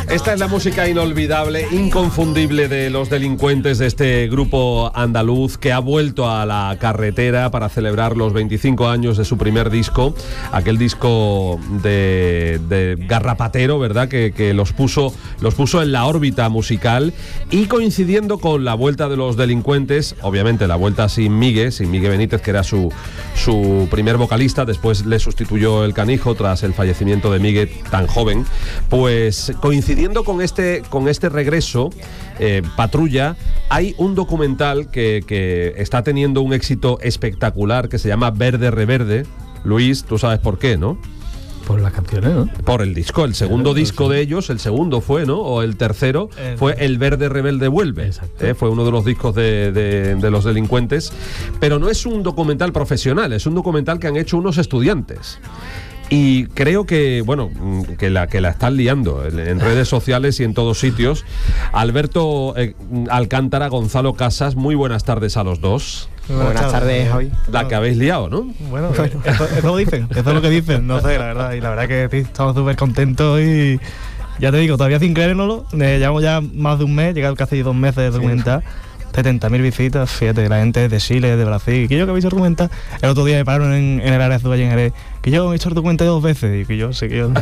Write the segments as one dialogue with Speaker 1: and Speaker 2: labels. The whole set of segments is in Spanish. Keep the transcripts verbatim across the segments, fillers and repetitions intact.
Speaker 1: Esta es la música inolvidable, inconfundible de Los Delincuentes, de este grupo andaluz que ha vuelto a la carretera para celebrar los veinticinco años de su primer disco, aquel disco de, de garrapatero, ¿verdad? Que, que los puso, los puso en la órbita musical, y coincidiendo con la vuelta de Los Delincuentes, obviamente la vuelta sin Migue, sin Migue Benítez, que era su, su primer vocalista, después le sustituyó el Canijo tras el fallecimiento de Migue tan joven, pues coincidiendo con este, con este regreso, eh, Patrulla, hay un documental que, que está teniendo un éxito espectacular que se llama Verde Reverde. Luis, tú sabes por qué, ¿no?
Speaker 2: Por las canciones, ¿no?
Speaker 1: Por el disco, el segundo sí, disco sí. de ellos, el segundo fue, ¿no? O el tercero, el... fue El Verde Rebelde Vuelve. ¿eh? Fue uno de los discos de, de, de Los Delincuentes. Pero no es un documental profesional, es un documental que han hecho unos estudiantes. Y creo que, bueno, que la, que la están liando en, en redes sociales y en todos sitios. Alberto eh, Alcántara, Gonzalo Casas, muy buenas tardes a los dos.
Speaker 3: Buenas, buenas tardes, Javi.
Speaker 1: La que habéis liado, ¿no?
Speaker 2: Bueno, bueno. Eso, eso lo dicen, eso es lo que dicen, no sé, la verdad. Y la verdad que sí, estamos súper contentos y ya te digo, todavía sin creérnoslo, eh, llevamos ya más de un mes, llegado casi dos meses de documental. Sí. setenta mil visitas, fíjate, la gente de Chile, de Brasil, que yo que habéis hecho documental, el otro día me pararon en, en el área azul allí en Jerez, que yo he hecho el documental dos veces, y que yo sé que yo...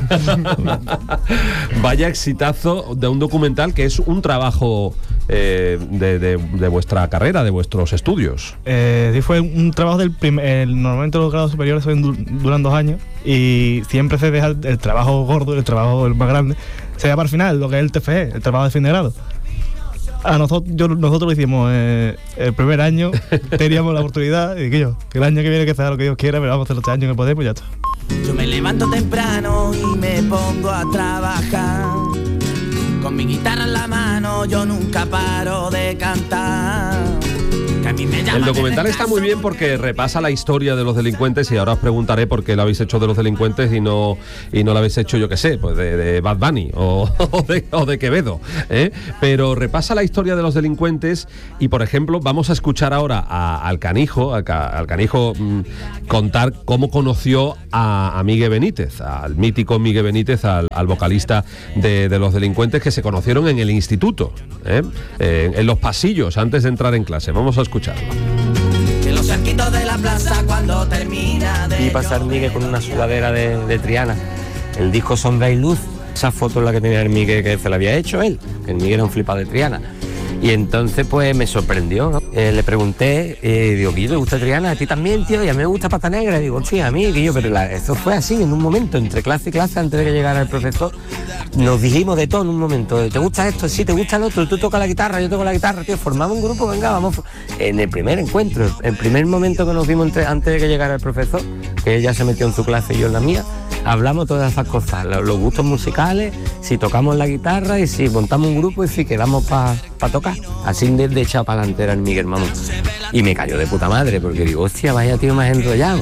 Speaker 1: Vaya exitazo de un documental que es un trabajo eh, de, de, de vuestra carrera, de vuestros estudios.
Speaker 2: Eh, sí, fue un trabajo del primer... Normalmente los grados superiores suelen duran dos años, y siempre se deja el, el trabajo gordo, el trabajo el más grande, se deja para el final, lo que es el T F E, el trabajo de fin de grado. A nosotros, yo, nosotros lo hicimos eh, el primer año, teníamos la oportunidad, y que yo, que el año que viene que sea lo que Dios quiera, pero vamos a hacer los años que podemos, ya está.
Speaker 4: Yo me levanto temprano y me pongo a trabajar, con mi guitarra en la mano yo nunca paro de cantar.
Speaker 1: El documental está muy bien porque repasa la historia de Los Delincuentes, y ahora os preguntaré por qué lo habéis hecho de Los Delincuentes y no y no lo habéis hecho, yo qué sé, pues de, de Bad Bunny o, o, de, o de Quevedo, ¿eh? Pero repasa la historia de Los Delincuentes y, por ejemplo, vamos a escuchar ahora a, al Canijo, al, al Canijo mmm, contar cómo conoció a, a Migue Benítez, al mítico Migue Benítez, al, al vocalista de, de Los Delincuentes, que se conocieron en el instituto, ¿eh? Eh, en los pasillos antes de entrar en clase. Vamos a escucharlo.
Speaker 4: Que los cerquitos de la plaza cuando termina de...
Speaker 5: Y pasar Migue con una sudadera de, de Triana. El disco Sombra y Luz, esa foto es la que tenía el Migue, que se la había hecho él, que el Migue era un flipado de Triana. Y entonces pues me sorprendió, ¿no? Eh, le pregunté, eh, digo, ¿Guillo, te gusta Triana? ¿A ti también, tío? Y a mí me gusta Pata Negra. Y digo, sí, a mí, Guillo, pero la, eso fue así, en un momento, entre clase y clase, antes de que llegara el profesor, nos dijimos de todo en un momento. ¿Te gusta esto? Sí, ¿te gusta el otro? Tú tocas la guitarra, yo toco la guitarra, tío, formamos un grupo, venga, vamos. En el primer encuentro, el primer momento que nos vimos entre, antes de que llegara el profesor, que ella se metió en su clase y yo en la mía, hablamos todas esas cosas, los, los gustos musicales, si tocamos la guitarra y si montamos un grupo y si quedamos para pa tocar. Así de, de echado para delantera el Miguel, mamón. Y me cayó de puta madre, porque digo, hostia, vaya tío más enrollado.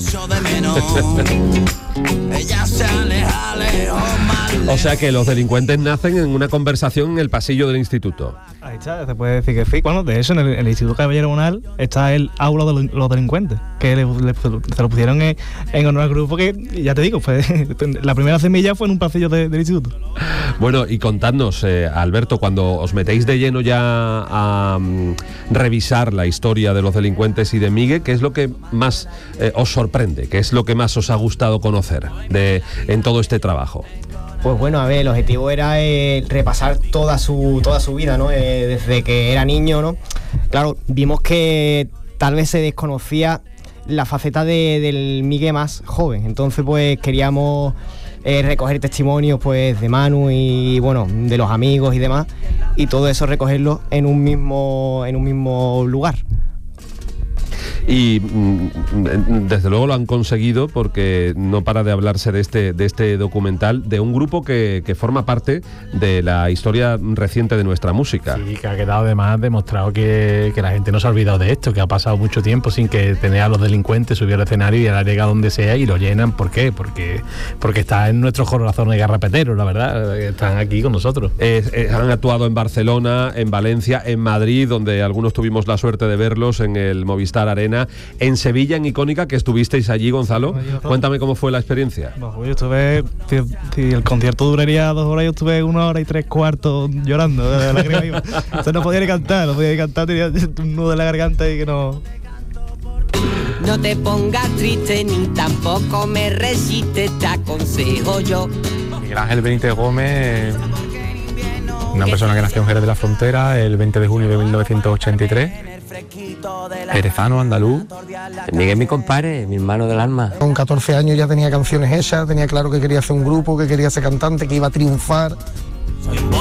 Speaker 1: O sea que Los Delincuentes nacen en una conversación en el pasillo del instituto.
Speaker 2: Ahí está, se puede decir que sí. Bueno, de hecho, en el, en el Instituto Caballero Bonal está el aula de los delincuentes, que le, le, se lo pusieron en, en honor al grupo, que ya te digo, fue, la primera semilla fue en un pasillo de, del instituto.
Speaker 1: Bueno, y contadnos, eh, Alberto, cuando os metéis de lleno ya a um, revisar la historia de Los Delincuentes y de Migue, ¿qué es lo que más eh, os sorprende? ¿Qué es lo que más os ha gustado conocer de, en todo este trabajo?
Speaker 3: Pues bueno, a ver, el objetivo era eh, repasar toda su toda su vida, ¿no? Eh, desde que era niño, ¿no? Claro, vimos que tal vez se desconocía la faceta de, del Migue más joven, entonces pues queríamos eh, recoger testimonios pues de Manu y bueno, de los amigos y demás, y todo eso recogerlo en un mismo en un mismo lugar.
Speaker 1: Y mm, desde luego lo han conseguido, porque no para de hablarse de este, de este documental, de un grupo que, que forma parte de la historia reciente de nuestra música.
Speaker 2: Sí, que ha quedado además demostrado que, que la gente no se ha olvidado de esto, que ha pasado mucho tiempo sin que tener a Los Delincuentes subir al escenario y ahora llega donde sea y lo llenan. ¿Por qué? Porque, porque está en nuestro corazón de garrapeteros, la verdad, están aquí con nosotros.
Speaker 1: Eh, eh, han actuado en Barcelona, en Valencia, en Madrid, donde algunos tuvimos la suerte de verlos en el Movistar Arena, escena en Sevilla, en Icónica, que estuvisteis allí, Gonzalo.
Speaker 2: Allí,
Speaker 1: Cuéntame cómo fue la experiencia.
Speaker 2: Bueno, yo estuve, si, si el concierto duraría dos horas, yo estuve una hora y tres cuartos llorando de la lágrima. Entonces no podía ni cantar, no podía ni cantar, tenía un nudo en la garganta y que no...
Speaker 6: No te pongas triste ni tampoco me resistes, te aconsejo yo.
Speaker 7: Miguel Ángel Benítez Gómez, una persona que nació en Jerez de la Frontera el veinte de junio de mil novecientos ochenta y tres, jerezano, andaluz.
Speaker 5: Miguel es mi compadre, mi hermano del alma.
Speaker 8: Con catorce años ya tenía canciones hechas, tenía claro que quería hacer un grupo, que quería ser cantante, que iba a triunfar.
Speaker 4: Soy un